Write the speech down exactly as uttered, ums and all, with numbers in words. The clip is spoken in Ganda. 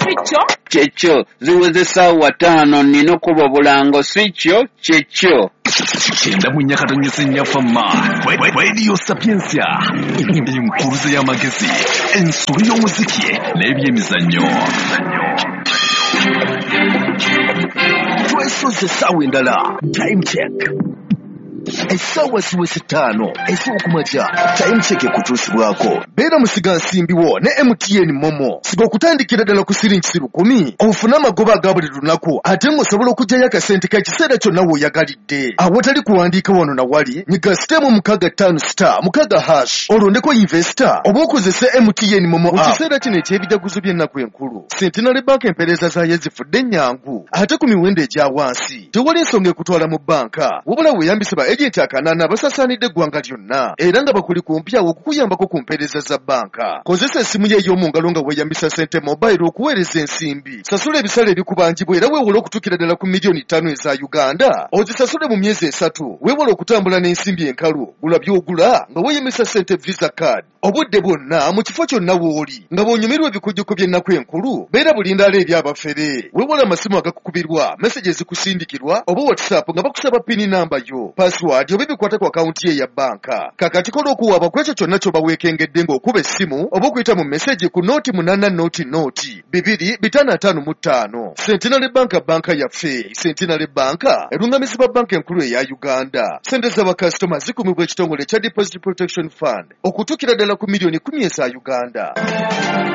Switcho? Kyekyo ziweze ssaawa ttaano nina okuba bulango switcho kyekyo. Genda mu Nyakatonyesi Nyafama Radio Sapiensia enkuluze y'amagezi ensobi y'omuziki n'ebyemizannyo. Twesoze essaawa endala time check. Essaawa ziweze ttaano ez'okumakya time check ekutuusibwako. Beera musiga nsimbiwo ne M T N Momo. Siga okutandikira ddala ku siringi lukumi ofune amagoba aga buli lunaku ate ng'osobola okuggyayo akasente ka kiseera kyonna w'oyagalidde. Awatali kuwandiika wano na wali nyiga sitemu mukaaga ttaano star mukaaga hash olondeko investor oba okozese M T N Momo mu kiseera kino eky'ebijaguzo by'ennaku enkulu. Centenary Bank empeereza zaayo zifudde nnyangu ate ku miwendo egya wansi. Tewali ensonga ekutwala mu banka wabula weeyambise ba ejenti akanana basasaanidde eggwanga lyonna era nga bakuli kumpyawo okukuyambako ku mpeereza za banka. Kozesa essimu ye ey'omu ngalo nga weeyambisa sente mobile okuweereza ensimbi. Sasula ebisale ebikubangibwa era weewole okutuukira ddala ku miliyoni ttaano eza Uganda. Ozisasule mu myezi esatu weewole okutambula n'ensimbi enkalu. Gula by'ogula nga weeyambisa sente visa card. Obudde bwonna mu kifo kyonna w'oli nga bw'onyumirwa ebikujjuko by'ennaku enkulu beera bulindaala ebyabafere. Weewole amasimu agakukubirwa meseji ezikusindikirwa oba WhatsApp nga bakusaba pini namba yo password oba ebikwata ku akawunti ye ya banka. Kakati kola okuwaaba ku ekyo kyonna ky'oba weekengedde ng'okuba essimu oba okuyita mu meseji ku nooti munaana nooti nooti bibiri bitaano ataano mu ttaano. Centenary Bank banka yaffe. Centenary Bank erungamizibwa banka enkulu eya Uganda. Sente z'abakasitoma zikumibwa ekitongole ekya Deposit Protection Fund okutuukira ddala ku miliyoni kumi eza Uganda.